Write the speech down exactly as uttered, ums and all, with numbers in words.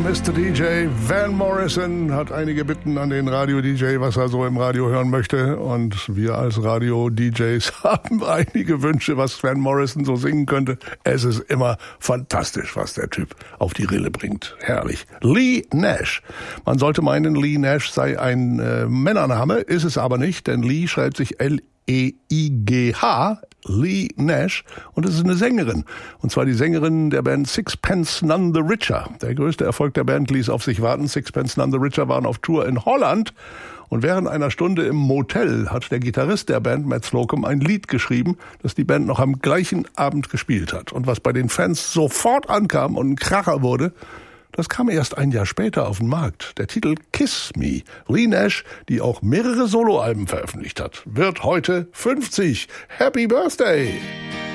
Mister D J Van Morrison hat einige Bitten an den Radio-D J, was er so im Radio hören möchte. Und wir als Radio-D Js haben einige Wünsche, was Van Morrison so singen könnte. Es ist immer fantastisch, was der Typ auf die Rille bringt. Herrlich. Lee Nash. Man sollte meinen, Lee Nash sei ein äh, Männername, ist es aber nicht, denn Lee schreibt sich L E I G H, Lee Nash, und es ist eine Sängerin. Und zwar die Sängerin der Band Sixpence None the Richer. Der größte Erfolg der Band ließ auf sich warten. Sixpence None the Richer waren auf Tour in Holland. Und während einer Stunde im Motel hat der Gitarrist der Band, Matt Slocum, ein Lied geschrieben, das die Band noch am gleichen Abend gespielt hat. Und was bei den Fans sofort ankam und ein Kracher wurde, das kam erst ein Jahr später auf den Markt. Der Titel Kiss Me. Lee Nash, die auch mehrere Soloalben veröffentlicht hat, wird heute fünfzig. Happy Birthday!